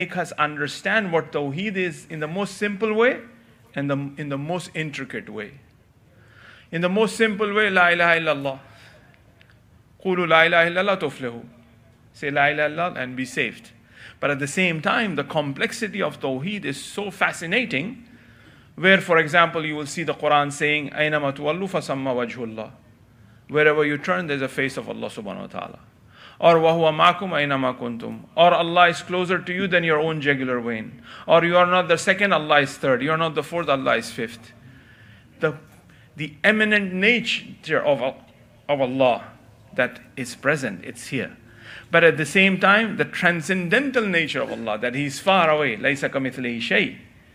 make us understand what Tawheed is in the most simple way and in the most intricate way. In the most simple way, La ilaha illallah. Qulu la ilaha illallah tuflihu. Say La ilaha illallah and be saved. But at the same time, the complexity of Tawheed is so fascinating, where, for example, you will see the Quran saying, Aynama tuwallu fasamma wajhullah. Wherever you turn, there's a face of Allah subhanahu wa ta'ala. Or wahuwa ma'akum aynama kuntum. Or Allah is closer to you than your own jugular vein. Or you are not the second, Allah is third. You are not the fourth, Allah is fifth. The eminent nature of Allah that is present, it's here. But at the same time, the transcendental nature of Allah, that He is far away. Laysa kamithlihi shay.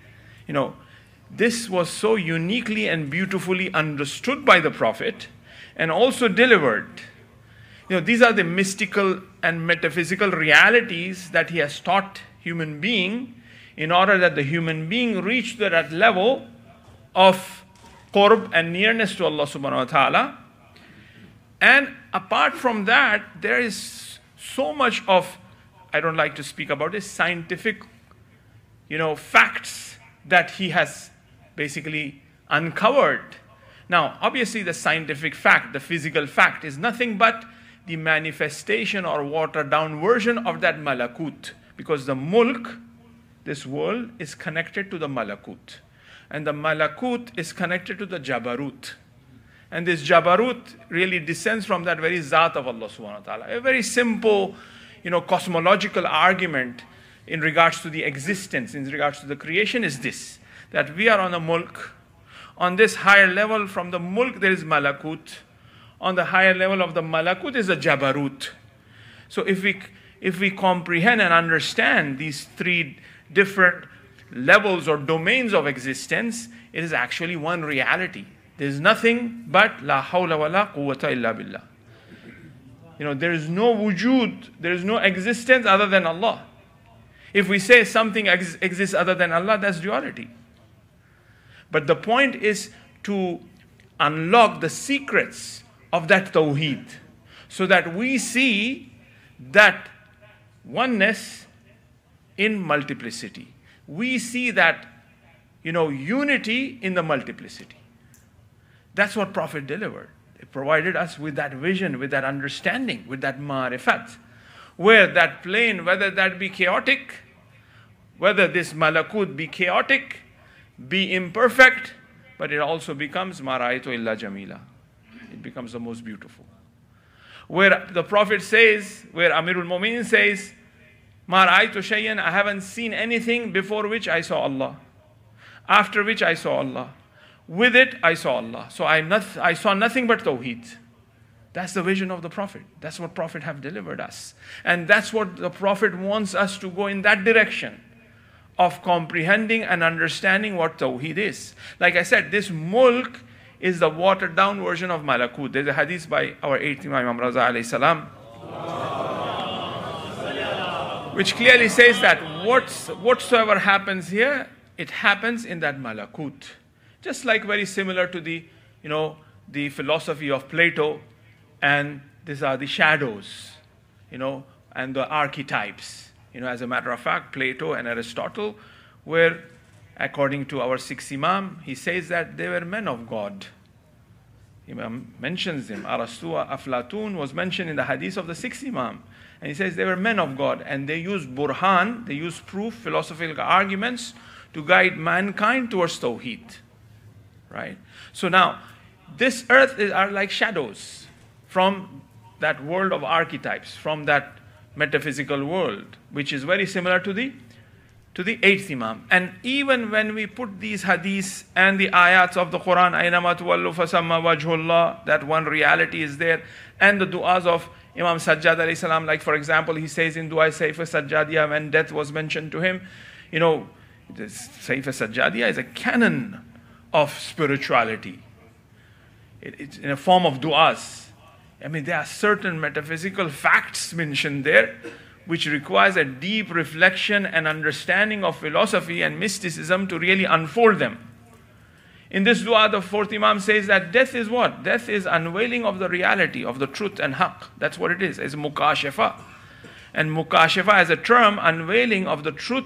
This was so uniquely and beautifully understood by the Prophet and also delivered. These are the mystical and metaphysical realities that he has taught human being in order that the human being reach that level of qurb and nearness to Allah subhanahu wa ta'ala. And apart from that, there is so much of, I don't like to speak about this, scientific, facts that he has basically uncovered. Now, obviously the scientific fact, the physical fact is nothing but the manifestation or watered down version of that malakut. Because the mulk, this world, is connected to the malakut. And the malakut is connected to the jabarut. And this jabarut really descends from that very zat of Allah subhanahu wa ta'ala. A very simple, cosmological argument in regards to the existence, in regards to the creation is this. That we are on a mulk. On this higher level from the mulk there is malakut. On the higher level of the malakut is the jabarut. So if we comprehend and understand these three different levels or domains of existence, it is actually one reality. There is nothing but la hawla wa la quwwata illa billah. There is no wujud, there is no existence other than Allah. If we say something exists other than Allah, that's duality. But the point is to unlock the secrets of that tawheed, so that we see that oneness in multiplicity. We see that, unity in the multiplicity. That's what Prophet delivered. It provided us with that vision, with that understanding, with that ma'rifat, where that plane, whether that be chaotic, whether this malakut be chaotic, be imperfect, but it also becomes ma ra'aytu illa jamila. It becomes the most beautiful. Where the Prophet says, where Amirul Mu'minin says, ma ra'aytu shay'an, I haven't seen anything before which I saw Allah, after which I saw Allah, with it I saw Allah. So I saw nothing but Tawheed. That's the vision of the Prophet. That's what Prophet have delivered us. And that's what the Prophet wants us to go in that direction of comprehending and understanding what Tawheed is. Like I said, this mulk is the watered down version of malakut. There's a hadith by our 8th Imam, Imam Raza alayhi salam, which clearly says that whatsoever happens here, it happens in that malakut. Just like very similar to the philosophy of Plato, and these are the shadows, and the archetypes. As a matter of fact, Plato and Aristotle were, according to our 6th Imam, he says that they were men of God. Imam mentions them. Arastu, Aflatun was mentioned in the hadith of the 6th Imam. And he says they were men of God, and they used burhan, they used proof, philosophical arguments to guide mankind towards Tawheed. Right? So now, this earth are like shadows from that world of archetypes, from that metaphysical world, which is very similar to the 8th Imam. And even when we put these hadiths and the ayats of the Quran, Aynama tuwallu fasamma wajhullah, that one reality is there, and the du'as of Imam Sajjad alayhi salam, like for example, he says in Dua Sayf Sajjadiyah, when death was mentioned to him, this Sayf Sajjadiyah is a canon of spirituality. It's in a form of du'as. There are certain metaphysical facts mentioned there which requires a deep reflection and understanding of philosophy and mysticism to really unfold them. In this dua, the 4th Imam says that death is what? Death is unveiling of the reality, of the truth and haqq. That's what it is. It's mukashafa. And mukashafa as a term, unveiling of the truth